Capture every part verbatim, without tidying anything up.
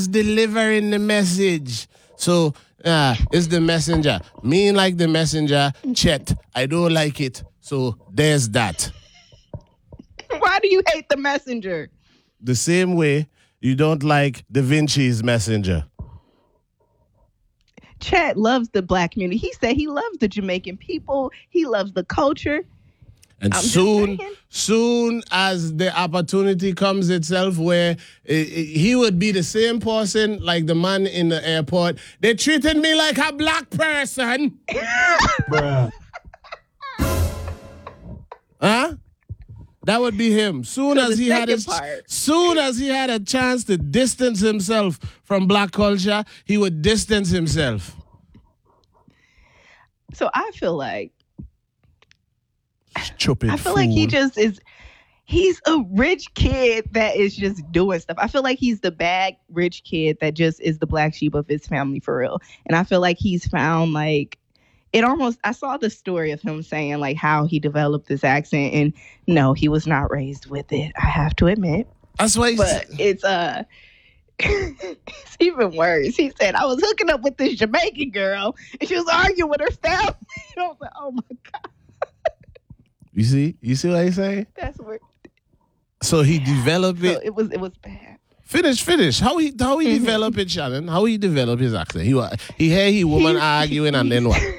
delivering the message. So, uh, it's the messenger. Me like the messenger. Chet, I don't like it. So, there's that. Why do you hate the messenger? The same way you don't like Da Vinci's messenger. Chet loves the black community. He said he loves the Jamaican people. He loves the culture. And I'm soon, soon as the opportunity comes itself where it, it, he would be the same person like the man in the airport. They treated me like a black person. Bruh. Huh? That would be him. Soon So as the he had a, second part. soon as he had a chance to distance himself from black culture, he would distance himself. So I feel like Stupid I feel like he fool. just is. He's a rich kid that is just doing stuff. I feel like he's the bad rich kid that just is the black sheep of his family for real. And I feel like he's found like it almost. I saw the story of him saying like how he developed this accent, and no, he was not raised with it. I have to admit. That's why. But it's uh. It's even worse. He said, I was hooking up with this Jamaican girl and she was arguing with her family. I was like, oh my God. You see? You see what I say? That's weird. So he developed it. So it was it was bad. Finish, finish. How he how he mm-hmm. develop it, Shannon? How he develop his accent? He wa- he hear he woman he, arguing and then what?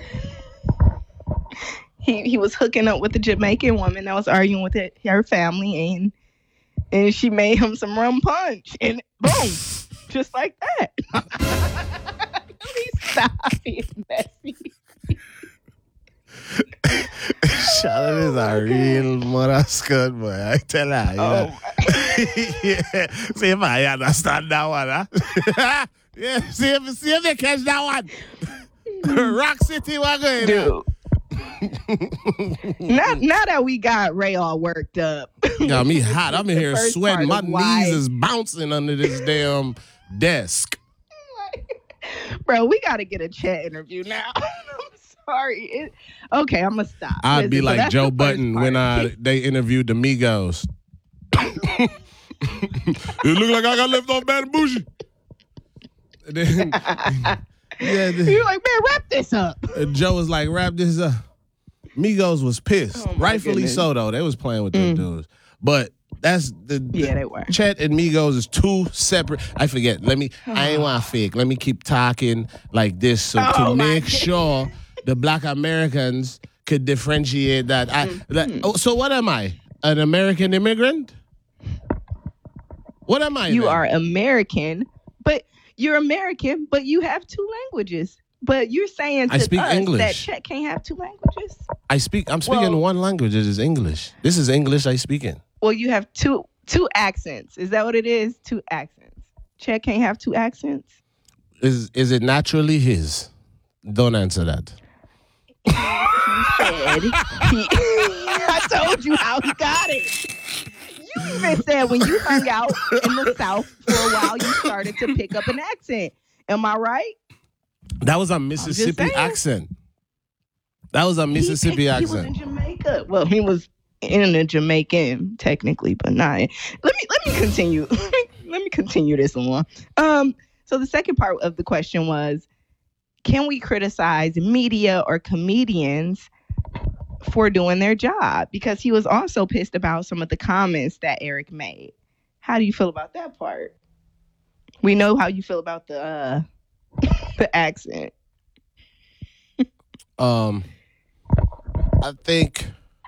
He he was hooking up with a Jamaican woman that was arguing with it, her family, and and she made him some rum punch, and boom, just like that. Please stop being messy. Shannon is a real mother scud boy. I tell her. Oh. Yeah. See if I understand that one, huh? Yeah. See if see if they catch that one. Rock City, we're going. Dude. now, now that we got Ray all worked up. Got me hot. I'm in here sweating. My why... knees is bouncing under this damn desk. Bro, we got to get a Chet interview now. I'm sorry. It, okay, I'm going to stop. I'd Listen, be so like Joe Budden when uh, they interviewed the Migos. It look like I got left off Bad and Bougie. And then, yeah, the, you're like, man, wrap this up. And Joe was like, wrap this up. Migos was pissed. Oh Rightfully goodness. so, though. They was playing with them Mm. dudes. But that's the, the yeah, they were. Chet and Migos is two separate. I forget. Let me. I ain't want to fake. Let me keep talking like this so Oh, to my make goodness. sure the Black Americans could differentiate that. I, Mm-hmm. that oh, so what am I? An American immigrant? What am I? You then? are American, but you're American, but you have two languages. But you're saying to I speak us English. that Chet can't have two languages? I speak. I'm speaking Well- one language. It is English. This is English I speak in. Well, you have two two accents. Is that what it is? Two accents. Chet can't have two accents? Is is it naturally his? Don't answer that. He said, he, I told you how he got it. You even said when you hung out in the South for a while, you started to pick up an accent. Am I right? That was a Mississippi saying. accent. That was a Mississippi he, accent. He was in Jamaica. Well, he was in a Jamaican technically, but not. Let me let me continue. let me continue this one. Um. So the second part of the question was, can we criticize media or comedians for doing their job? Because he was also pissed about some of the comments that Eric made. How do you feel about that part? We know how you feel about the uh, the accent. Um, I think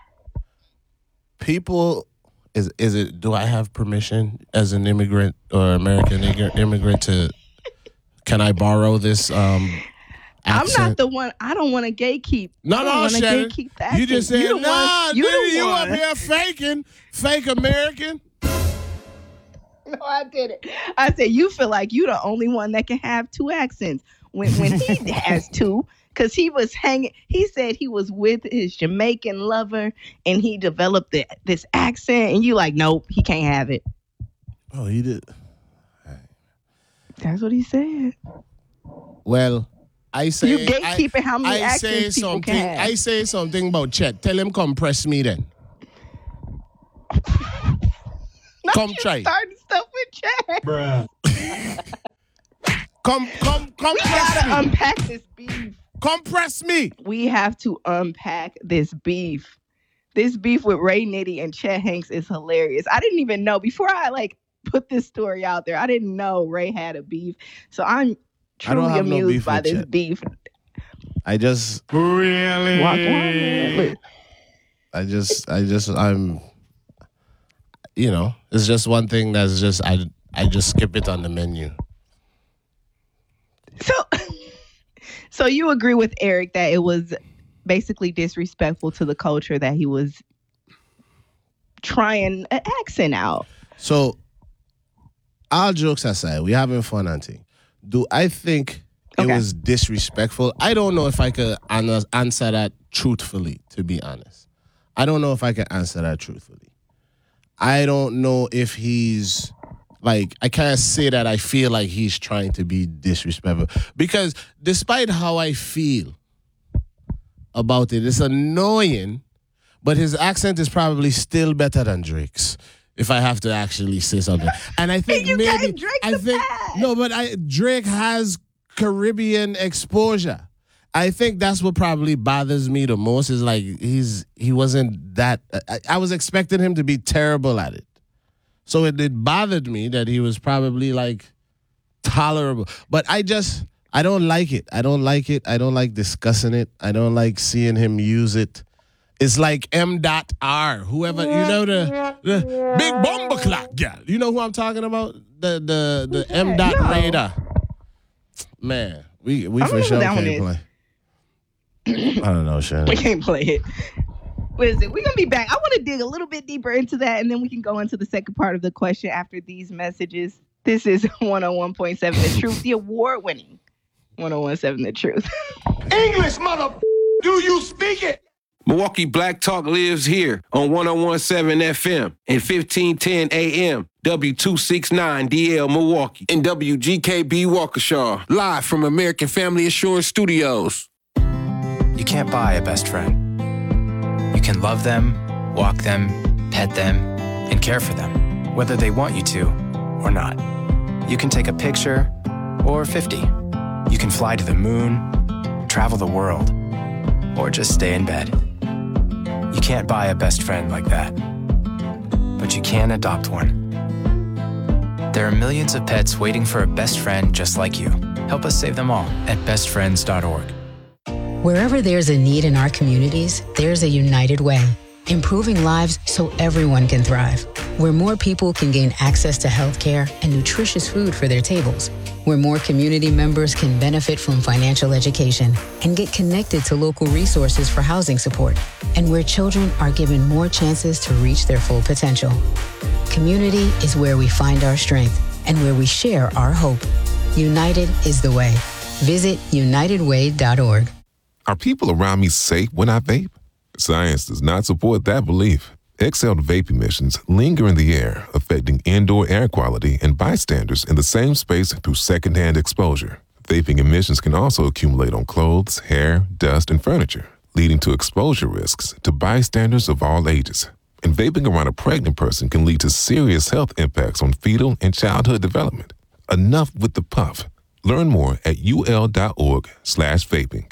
people is is it? Do I have permission as an immigrant or American ig- immigrant to? Can I borrow this? Um, accent? I'm not the one. I don't want to gatekeep. No, I don't no, wanna Shannon. gatekeep that. You just said, You the nah, one- you nigga, the you one. up here faking, fake American. No, I didn't. I said you feel like you the only one that can have two accents when when he has two, because he was hanging. He said he was with his Jamaican lover and he developed the, this accent, and you like, nope, he can't have it. Oh, he did. That's what he said. Well, I say You gatekeeping I, how many I say accents people something. can have. I say something about Chet. Tell him come press me then. Not Come you try. starting stuff with Chad. Bruh. Come, come, come. We gotta me. unpack this beef. Compress me. We have to unpack this beef. This beef with Ray Nitty and Chet Hanks is hilarious. I didn't even know before I like put this story out there. I didn't know Ray had a beef. So I'm truly amused no by this Chet. beef. I just really walk on. I just I just I'm you know, it's just one thing that's just I I just skip it on the menu. So So you agree with Eric that it was basically disrespectful to the culture that he was trying an accent out. So all jokes aside, we having fun, Auntie. Do I think it okay. was disrespectful? I don't know if I could answer that truthfully, to be honest. I don't know if I can answer that truthfully. I don't know if he's, like, I can't say that I feel like he's trying to be disrespectful. Because despite how I feel about it, it's annoying, but his accent is probably still better than Drake's. If I have to actually say something. And I think you maybe Drake I think bad. no, but I Drake has Caribbean exposure. I think that's what probably bothers me the most is like he's he wasn't that I, I was expecting him to be terrible at it. So it, it bothered me that he was probably like tolerable. But I just I don't like it. I don't like it. I don't like discussing it. I don't like seeing him use it. It's like M dot R, whoever, you know, the, the big bomber clock gal. You know who I'm talking about? The the the yeah, M dot no. radar. Man, we we for sure can't play. I don't know, Shannon. We can't play it. Listen, we're gonna be back. I want to dig a little bit deeper into that, and then we can go into the second part of the question after these messages. This is one oh one point seven The Truth, the award-winning one oh one point seven The Truth. English, mother, do you speak it? Milwaukee Black Talk lives here on one oh one point seven F M and fifteen ten A M, W two sixty-nine D L Milwaukee, and W G K B Waukesha, live from American Family Assurance Studios. You can't buy a best friend. You can love them, walk them, pet them, and care for them, whether they want you to or not. You can take a picture or fifty. You can fly to the moon, travel the world, or just stay in bed. You can't buy a best friend like that, but you can adopt one. There are millions of pets waiting for a best friend just like you. Help us save them all at best friends dot org. Wherever there's a need in our communities, there's a United Way, improving lives so everyone can thrive. Where more people can gain access to healthcare and nutritious food for their tables. Where more community members can benefit from financial education and get connected to local resources for housing support. And where children are given more chances to reach their full potential. Community is where we find our strength and where we share our hope. United is the way. Visit united way dot org. Are people around me safe when I vape? Science does not support that belief. Exhaled vape emissions linger in the air, affecting indoor air quality and bystanders in the same space through secondhand exposure. Vaping emissions can also accumulate on clothes, hair, dust, and furniture, leading to exposure risks to bystanders of all ages. And vaping around a pregnant person can lead to serious health impacts on fetal and childhood development. Enough with the puff. Learn more at ul.org slash vaping.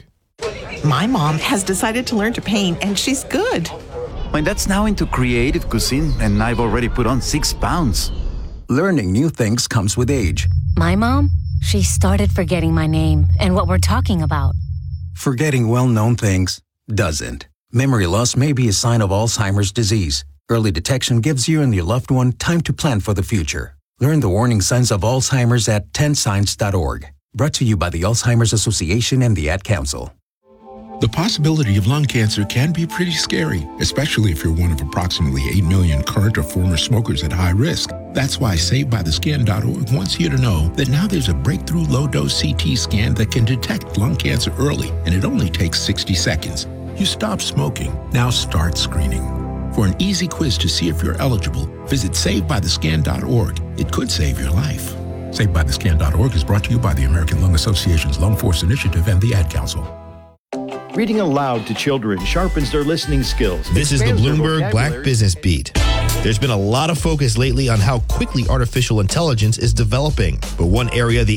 My mom has decided to learn to paint, and she's good. My dad's now into creative cuisine, and I've already put on six pounds. Learning new things comes with age. My mom, she started forgetting my name and what we're talking about. Forgetting well-known things doesn't. Memory loss may be a sign of Alzheimer's disease. Early detection gives you and your loved one time to plan for the future. Learn the warning signs of Alzheimer's at ten signs dot org. Brought to you by the Alzheimer's Association and the Ad Council. The possibility of lung cancer can be pretty scary, especially if you're one of approximately eight million current or former smokers at high risk. That's why Saved By The Skin dot org wants you to know that now there's a breakthrough low-dose C T scan that can detect lung cancer early, and it only takes sixty seconds. You stop smoking, now start screening. For an easy quiz to see if you're eligible, visit Saved By The Skin dot org. It could save your life. Saved By The Skin dot org is brought to you by the American Lung Association's Lung Force Initiative and the Ad Council. Reading aloud to children sharpens their listening skills. This is the Bloomberg Black Business Beat. There's been a lot of focus lately on how quickly artificial intelligence is developing. But one area the